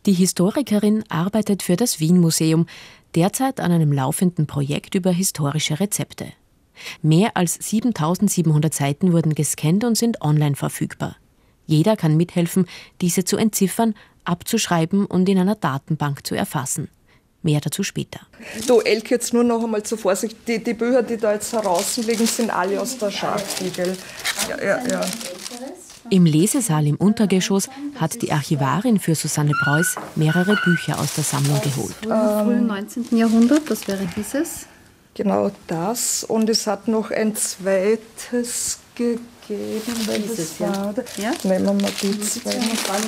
Die Historikerin arbeitet für das Wien-Museum, derzeit an einem laufenden Projekt über historische Rezepte. Mehr als 7.700 Seiten wurden gescannt und sind online verfügbar. Jeder kann mithelfen, diese zu entziffern, abzuschreiben und in einer Datenbank zu erfassen. Mehr dazu später. Du, Elke, jetzt nur noch einmal zur Vorsicht. Die Bücher, die da jetzt draußen liegen, sind alle aus der Schachtel, gell? Ja. Im Lesesaal im Untergeschoss hat die Archivarin für Susanne Preuß mehrere Bücher aus der Sammlung geholt. Im frühen 19. Jahrhundert, das wäre dieses. Genau das. Und es hat noch ein zweites gegeben. Dieses, ja. Nehmen wir mal die zwei.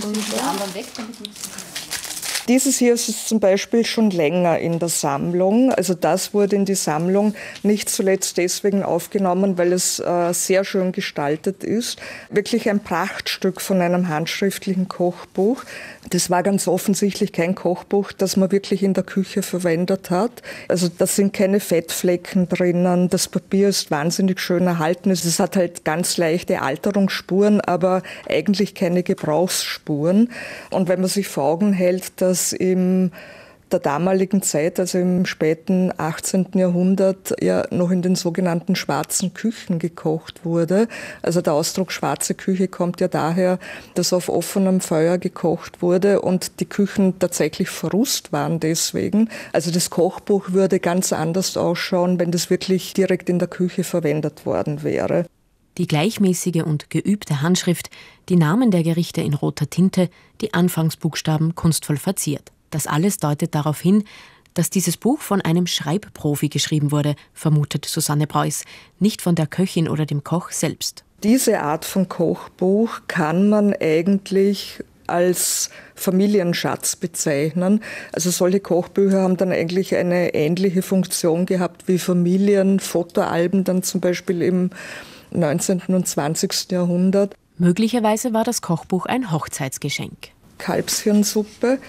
Dieses hier ist zum Beispiel schon länger in der Sammlung. Also das wurde in die Sammlung nicht zuletzt deswegen aufgenommen, weil es sehr schön gestaltet ist. Wirklich ein Prachtstück von einem handschriftlichen Kochbuch. Das war ganz offensichtlich kein Kochbuch, das man wirklich in der Küche verwendet hat. Also da sind keine Fettflecken drinnen. Das Papier ist wahnsinnig schön erhalten. Es hat halt ganz leichte Alterungsspuren, aber eigentlich keine Gebrauchsspuren. Und wenn man sich vor Augen hält, dass in der damaligen Zeit, also im späten 18. Jahrhundert, ja noch in den sogenannten schwarzen Küchen gekocht wurde. Also der Ausdruck schwarze Küche kommt ja daher, dass auf offenem Feuer gekocht wurde und die Küchen tatsächlich verrußt waren deswegen. Also das Kochbuch würde ganz anders ausschauen, wenn das wirklich direkt in der Küche verwendet worden wäre. Die gleichmäßige und geübte Handschrift, die Namen der Gerichte in roter Tinte, die Anfangsbuchstaben kunstvoll verziert. Das alles deutet darauf hin, dass dieses Buch von einem Schreibprofi geschrieben wurde, vermutet Susanne Preuß, nicht von der Köchin oder dem Koch selbst. Diese Art von Kochbuch kann man eigentlich als Familienschatz bezeichnen. Also solche Kochbücher haben dann eigentlich eine ähnliche Funktion gehabt wie Familienfotoalben dann zum Beispiel im 19. und 20. Jahrhundert. Möglicherweise war das Kochbuch ein Hochzeitsgeschenk. Kalbshirnsuppe,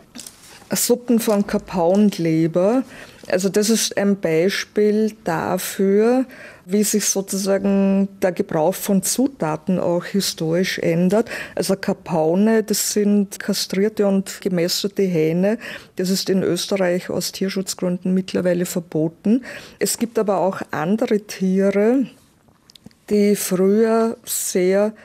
Suppen von Kapauenleber. Also das ist ein Beispiel dafür, wie sich sozusagen der Gebrauch von Zutaten auch historisch ändert. Also Kapaune, das sind kastrierte und gemästete Hähne. Das ist in Österreich aus Tierschutzgründen mittlerweile verboten. Es gibt aber auch andere Tiere, die früher sehr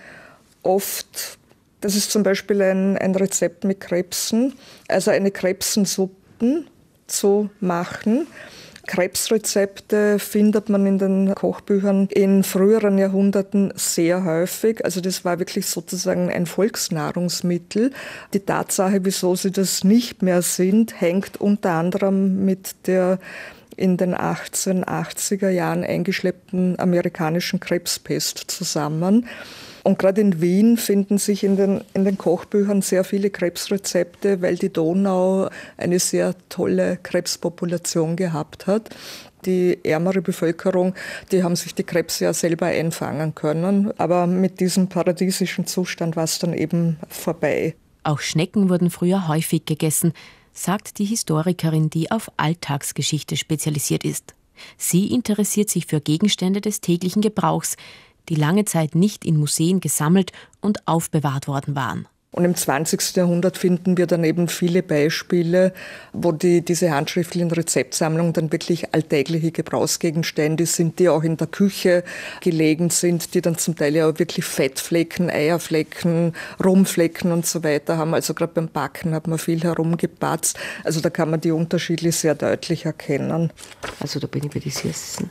oft, das ist zum Beispiel ein Rezept mit Krebsen, also eine Krebsensuppe zu machen. Krebsrezepte findet man in den Kochbüchern in früheren Jahrhunderten sehr häufig. Also das war wirklich sozusagen ein Volksnahrungsmittel. Die Tatsache, wieso sie das nicht mehr sind, hängt unter anderem mit der in den 1880er Jahren eingeschleppten amerikanischen Krebspest zusammen. Und gerade in Wien finden sich in den Kochbüchern sehr viele Krebsrezepte, weil die Donau eine sehr tolle Krebspopulation gehabt hat. Die ärmere Bevölkerung, die haben sich die Krebse ja selber einfangen können. Aber mit diesem paradiesischen Zustand war es dann eben vorbei. Auch Schnecken wurden früher häufig gegessen, sagt die Historikerin, die auf Alltagsgeschichte spezialisiert ist. Sie interessiert sich für Gegenstände des täglichen Gebrauchs, die lange Zeit nicht in Museen gesammelt und aufbewahrt worden waren. Und im 20. Jahrhundert finden wir dann eben viele Beispiele, wo diese handschriftlichen Rezeptsammlungen dann wirklich alltägliche Gebrauchsgegenstände sind, die auch in der Küche gelegen sind, die dann zum Teil ja auch wirklich Fettflecken, Eierflecken, Rumflecken und so weiter haben. Also gerade beim Backen hat man viel herumgepatzt. Also da kann man die Unterschiede sehr deutlich erkennen. Also da bin ich bei den Süßen.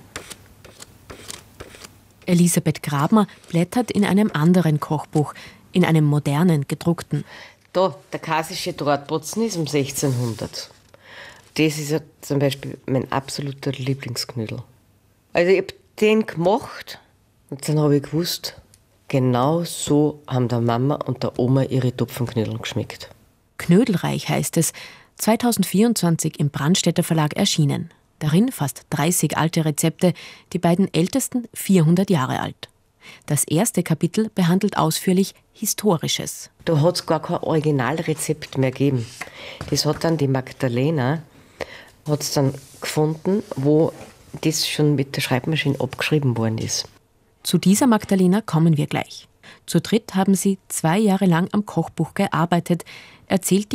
Elisabeth Grabner blättert in einem anderen Kochbuch, in einem modernen, gedruckten. Da, der kasische Drahtbotzen ist um 1600. Das ist ja zum Beispiel mein absoluter Lieblingsknödel. Also ich habe den gemacht und dann habe ich gewusst, genau so haben der Mama und der Oma ihre Topfenknödel geschmeckt. Knödelreich heißt es, 2024 im Brandstätter Verlag erschienen. Darin fast 30 alte Rezepte, die beiden ältesten 400 Jahre alt. Das erste Kapitel behandelt ausführlich Historisches. Da hat es gar kein Originalrezept mehr gegeben. Das hat dann die Magdalena hat's dann gefunden, wo das schon mit der Schreibmaschine abgeschrieben worden ist. Zu dieser Magdalena kommen wir gleich. Zu dritt haben sie 2 Jahre lang am Kochbuch gearbeitet, erzählt